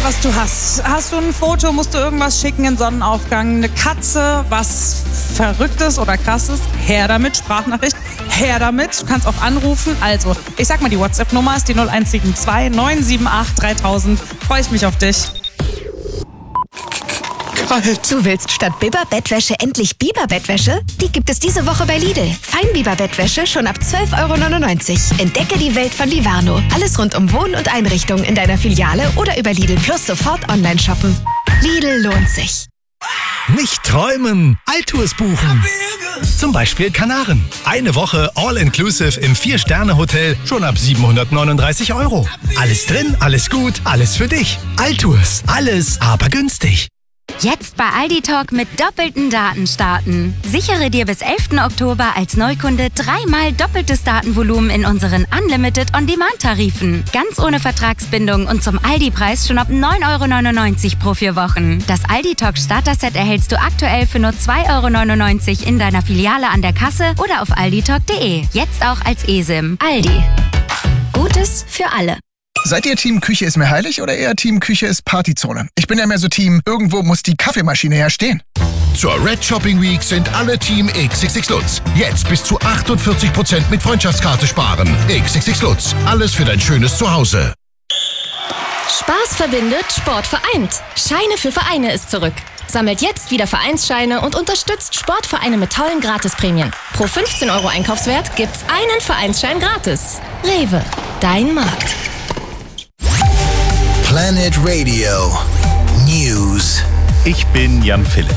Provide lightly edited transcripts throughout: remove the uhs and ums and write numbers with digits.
was du hast. Hast du ein Foto, musst du irgendwas schicken, einen Sonnenaufgang, eine Katze, was Verrücktes oder Krasses? Her damit, Sprachnachricht, her damit. Du kannst auch anrufen. Also, ich sag mal, die WhatsApp-Nummer ist die 0172 978 3000. Freue ich mich auf dich. Du willst statt Biber-Bettwäsche endlich Biber-Bettwäsche? Die gibt es diese Woche bei Lidl. Feinbiber-Bettwäsche schon ab 12,99 €. Entdecke die Welt von Livano. Alles rund um Wohn- und Einrichtung in deiner Filiale oder über Lidl Plus sofort online shoppen. Lidl lohnt sich. Nicht träumen, Altours buchen. Zum Beispiel Kanaren. Eine Woche All-Inclusive im 4-Sterne-Hotel schon ab 739 €. Alles drin, alles gut, alles für dich. Altours, alles aber günstig. Jetzt bei Aldi Talk mit doppelten Daten starten. Sichere dir bis 11. Oktober als Neukunde 3-mal doppeltes Datenvolumen in unseren Unlimited On-Demand-Tarifen. Ganz ohne Vertragsbindung und zum Aldi-Preis schon ab 9,99 € pro 4 Wochen. Das Aldi Talk Starter-Set erhältst du aktuell für nur 2,99 € in deiner Filiale an der Kasse oder auf alditalk.de. Jetzt auch als eSIM. Aldi. Gutes für alle. Seid ihr Team Küche ist mir heilig oder eher Team Küche ist Partyzone? Ich bin ja mehr so Team, irgendwo muss die Kaffeemaschine ja stehen. Zur Red Shopping Week sind alle Team XXX Lutz. Jetzt bis zu 48% mit Freundschaftskarte sparen. XXX Lutz. Alles für dein schönes Zuhause. Spaß verbindet, Sport vereint. Scheine für Vereine ist zurück. Sammelt jetzt wieder Vereinsscheine und unterstützt Sportvereine mit tollen Gratisprämien. Pro 15 € Einkaufswert gibt's einen Vereinsschein gratis. Rewe, dein Markt. Planet Radio News. Ich bin Jan Philipp.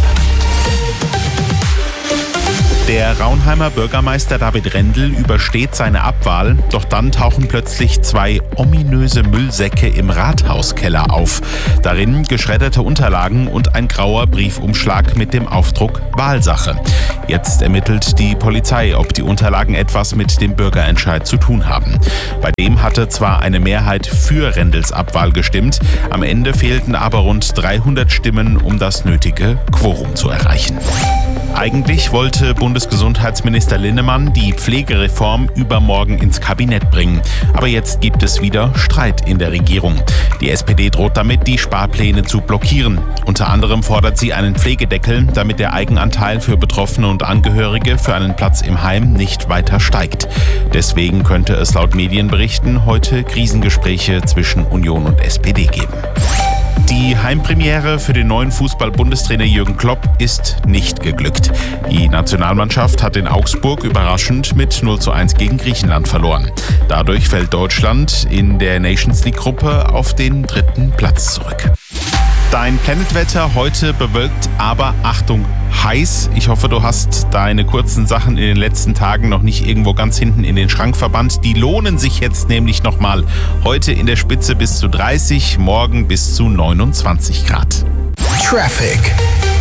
Der Raunheimer Bürgermeister David Rendel übersteht seine Abwahl, doch dann tauchen plötzlich 2 ominöse Müllsäcke im Rathauskeller auf. Darin geschredderte Unterlagen und ein grauer Briefumschlag mit dem Aufdruck Wahlsache. Jetzt ermittelt die Polizei, ob die Unterlagen etwas mit dem Bürgerentscheid zu tun haben. Bei dem hatte zwar eine Mehrheit für Rendels Abwahl gestimmt, am Ende fehlten aber rund 300 Stimmen, um das nötige Quorum zu erreichen. Eigentlich wollte Bundesgesundheitsminister Linnemann die Pflegereform übermorgen ins Kabinett bringen. Aber jetzt gibt es wieder Streit in der Regierung. Die SPD droht damit, die Sparpläne zu blockieren. Unter anderem fordert sie einen Pflegedeckel, damit der Eigenanteil für Betroffene und Angehörige für einen Platz im Heim nicht weiter steigt. Deswegen könnte es laut Medienberichten heute Krisengespräche zwischen Union und SPD geben. Die Heimpremiere für den neuen Fußball-Bundestrainer Jürgen Klopp ist nicht geglückt. Die Nationalmannschaft hat in Augsburg überraschend mit 0:1 gegen Griechenland verloren. Dadurch fällt Deutschland in der Nations League-Gruppe auf den 3. Platz zurück. Dein Planetwetter heute bewölkt, aber Achtung, heiß. Ich hoffe, du hast deine kurzen Sachen in den letzten Tagen noch nicht irgendwo ganz hinten in den Schrank verbannt. Die lohnen sich jetzt nämlich nochmal. Heute in der Spitze bis zu 30, morgen bis zu 29 Grad. Traffic.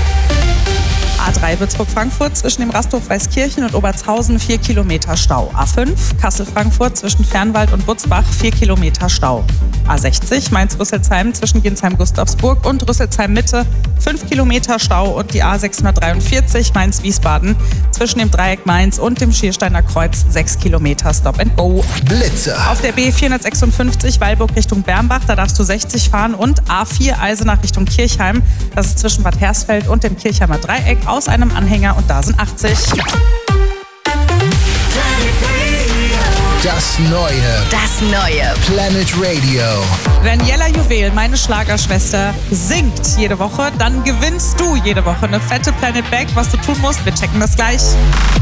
A3 Würzburg-Frankfurt zwischen dem Rasthof Weißkirchen und Obertshausen 4 Kilometer Stau. A5 Kassel-Frankfurt zwischen Fernwald und Butzbach 4 Kilometer Stau. A60 Mainz-Rüsselsheim zwischen Ginsheim-Gustavsburg und Rüsselsheim-Mitte 5 Kilometer Stau und die A643 Mainz-Wiesbaden zwischen dem Dreieck Mainz und dem Schiersteiner Kreuz 6 Kilometer Stop and Go. Blitzer. Auf der B456 Weilburg Richtung Bernbach, da darfst du 60 fahren und A4 Eisenach Richtung Kirchheim. Das ist zwischen Bad Hersfeld und dem Kirchheimer Dreieck aus einem Anhänger und da sind 80. Das neue Planet Radio. Wenn Jella Juwel, meine Schlagerschwester, singt jede Woche, dann gewinnst du jede Woche eine fette Planet Bag. Was du tun musst, wir checken das gleich.